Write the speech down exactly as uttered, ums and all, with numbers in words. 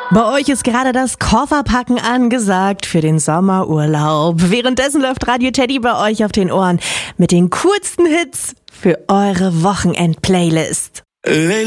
Bei euch ist gerade das Kofferpacken angesagt für den Sommerurlaub. Währenddessen läuft Radio Teddy bei euch auf den Ohren mit den coolsten Hits für eure Wochenend-Playlist.